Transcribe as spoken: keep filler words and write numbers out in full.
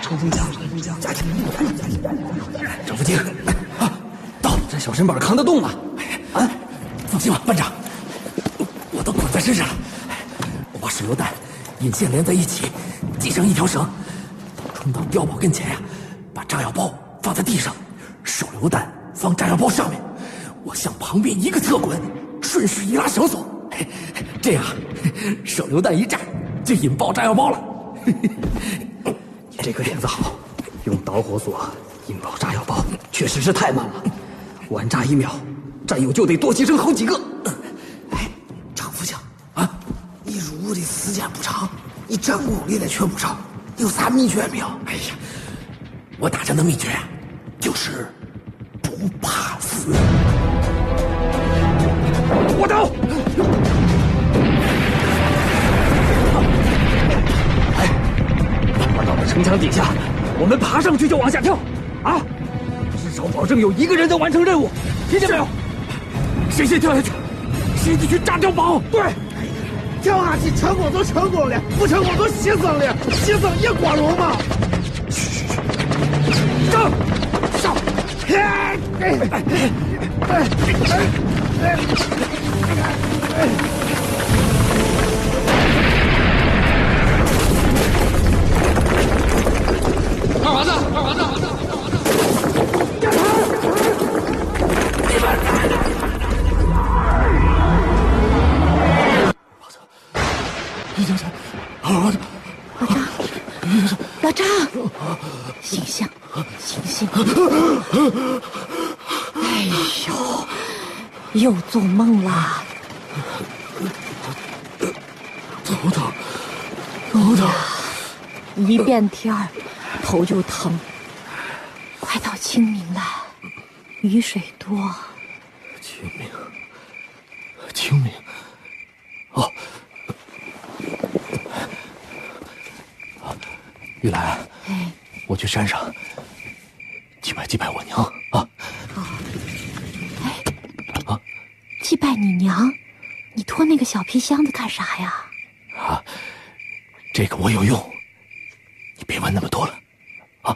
乘风将，加紧！郑福京，啊，到这小身板扛得动吗？啊，放心吧，班长，我都捆在身上了。我把手榴弹、引线连在一起，系上一条绳，冲到碉堡跟前呀，把炸药包放在地上，手榴弹放炸药包上面，我向旁边一个侧滚，顺势一拉绳索，这样手榴弹一炸就引爆炸药包了。 这个点子好，用导火索引爆炸药包确实是太慢了，晚炸一秒，战友就得多牺牲好几个。 哎，张副将啊，你入伍的时间不长，你战功历练却不少，有啥秘诀没有？哎呀，我打仗的秘诀啊，就是不怕死。 我刀！到了城墙底下，我们爬上去就往下跳，啊！至少保证有一个人能完成任务，听见没有？谁先跳下去，谁就去炸碉堡。对， 跳下去成功就成功了，不成功就牺牲了，牺牲也光荣嘛。 上，上！ 哎哎哎哎哎哎！ 二娃子，二娃子，二娃子，二娃子！ 我操！于先生，二娃子， 老张，醒醒，醒醒！哎呦，又做梦了。 头疼，头疼。 一变天儿，头就疼。快到清明了，雨水多。 清明，清明。哦，啊，玉兰， 哎， 我去山上祭拜祭拜我娘啊。 好。哎，啊，祭拜你娘？你拖那个小皮箱子干啥呀？ 啊，这个我有用，你别问那么多了。